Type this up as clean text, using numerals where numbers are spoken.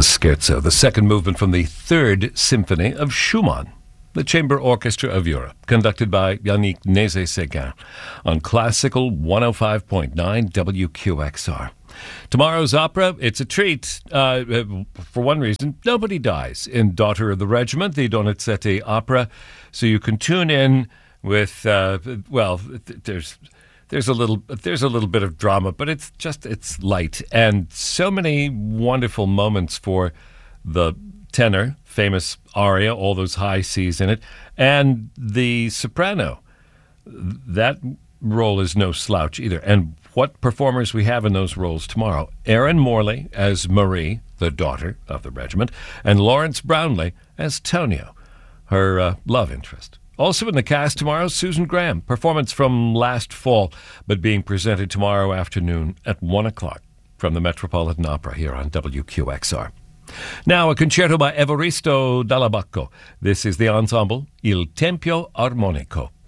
was Scherzo, the second movement from the Third Symphony of Schumann, the Chamber Orchestra of Europe, conducted by Yannick Nézet-Séguin on Classical 105.9 WQXR. Tomorrow's opera, it's a treat. For one reason, nobody dies in Daughter of the Regiment, the Donizetti opera, so you can tune in with, there's a little bit of drama, but it's light, and so many wonderful moments for the tenor, famous aria, all those high C's in it, and the soprano. That role is no slouch either. And what performers we have in those roles tomorrow: Erin Morley as Marie, the daughter of the regiment, and Lawrence Brownlee as Tonio, her love interest. Also in the cast tomorrow, Susan Graham, performance from last fall, but being presented tomorrow afternoon at 1 o'clock from the Metropolitan Opera here on WQXR. Now, a concerto by Evaristo Dallabacco. This is the ensemble Il Tempio Armonico.